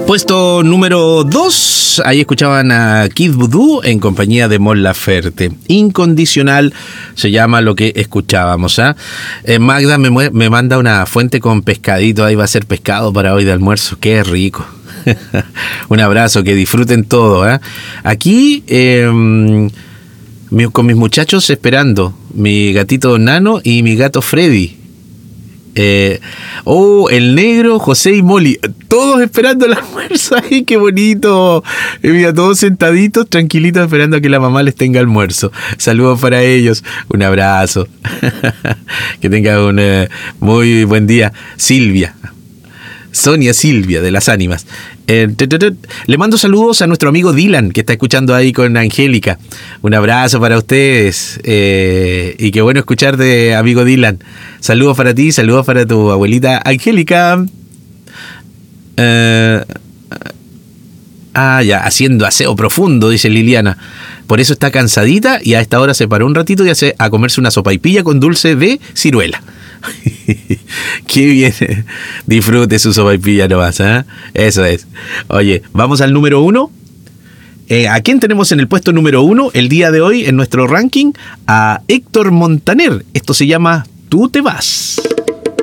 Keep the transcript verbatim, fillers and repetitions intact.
Puesto número dos, ahí escuchaban a Kid Voodoo en compañía de Mon Laferte. Incondicional se llama lo que escuchábamos. ¿eh? Eh, Magda me, me manda una fuente con pescadito, ahí va a ser pescado para hoy de almuerzo, qué rico. Un abrazo, que disfruten todo. ¿eh? Aquí, eh, mi, con mis muchachos esperando, mi gatito Nano y mi gato Freddy. Eh, oh, el negro, José y Molly, todos esperando el almuerzo. Ay, qué bonito. Eh, mira, todos sentaditos, tranquilitos, esperando a que la mamá les tenga almuerzo. Saludos para ellos, un abrazo. Que tengan un eh, muy buen día. Silvia, Sonia Silvia de las Ánimas. Eh, le mando saludos a nuestro amigo Dylan, que está escuchando ahí con Angélica. Un abrazo para ustedes, eh, y qué bueno escucharte, amigo Dylan. Saludos para ti, saludos para tu abuelita Angélica. Eh, ah, ya, haciendo aseo profundo, dice Liliana. Por eso está cansadita y a esta hora se paró un ratito y hace a comerse una sopaipilla con dulce de ciruela. Qué bien. Disfrute su sopaipilla nomás, ¿eh? Eso es. Oye, vamos al número uno. Eh, ¿A quién tenemos en el puesto número uno el día de hoy en nuestro ranking? A Héctor Montaner. Esto se llama Tú te vas.